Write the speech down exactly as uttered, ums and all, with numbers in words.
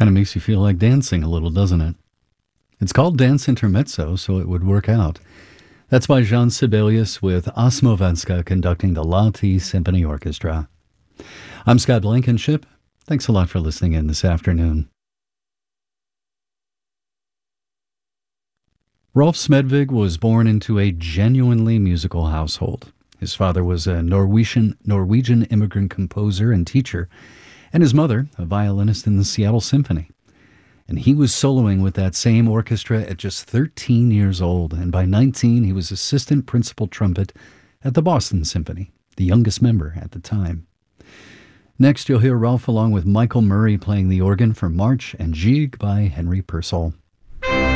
Kind of makes you feel like dancing a little, doesn't it? It's called Dance Intermezzo, so it would work out. That's by Jean Sibelius with Osmovenska conducting the Lahti Symphony Orchestra. I'm Scott Blankenship. Thanks a lot for listening in this afternoon. Rolf Smedvig was born into a genuinely musical household. His father was a Norwegian, Norwegian immigrant composer and teacher, and his mother, a violinist in the Seattle Symphony. And he was soloing with that same orchestra at just thirteen years old, and by nineteen he was assistant principal trumpet at the Boston Symphony, the youngest member at the time. Next, you'll hear Rolf along with Michael Murray playing the organ for March and Gigue by Henry Purcell.